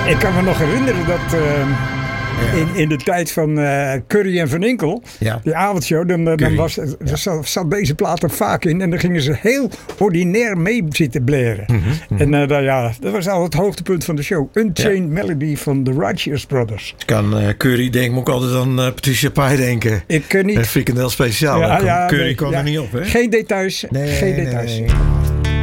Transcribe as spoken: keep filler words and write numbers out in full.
Ik kan me nog herinneren dat uh, ja. in, in de tijd van uh, Curry en Van Inkel, ja. die avondshow, dan, dan was, ja. zat, zat deze plaat er vaak in. En dan gingen ze heel ordinair mee zitten blaren. Mm-hmm, mm-hmm. En uh, ja, dat was al het hoogtepunt van de show. Unchained ja. Melody van The Righteous Brothers. Ik kan uh, Curry denken, moet ik altijd aan uh, Patricia Pai denken. Ik uh, niet. Uh, frikandel speciaal. Ja, ja, Curry nee, kwam ja. er niet op, hè? Geen details. Nee, geen details. Nee, nee.